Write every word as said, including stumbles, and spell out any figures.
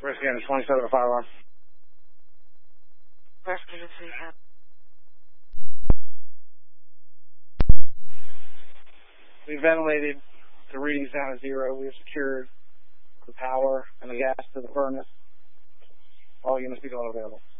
Rescue unit twenty-seven, fire alarm. Rescue unit, We ventilated the readings down to zero. We have secured the power and the gas to the furnace. All units be available.